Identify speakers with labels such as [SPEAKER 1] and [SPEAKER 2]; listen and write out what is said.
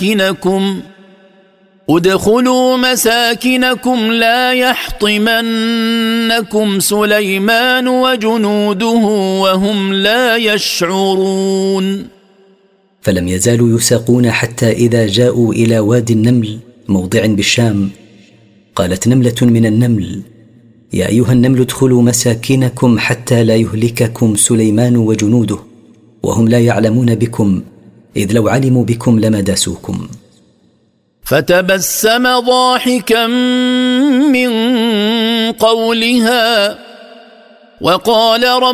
[SPEAKER 1] ادخلوا مساكنكم لا يحطمنكم سليمان وجنوده وهم لا يشعرون.
[SPEAKER 2] فلم يزالوا يساقون حتى إذا جاءوا إلى وادي النمل موضع بالشام، قالت نملة من النمل: يا أيها النمل ادخلوا مساكنكم حتى لا يهلككم سليمان وجنوده وهم لا يعلمون بكم، إذ لو علموا بكم لما داسوكم.
[SPEAKER 1] فتبسم ضاحكا من قولها وقال: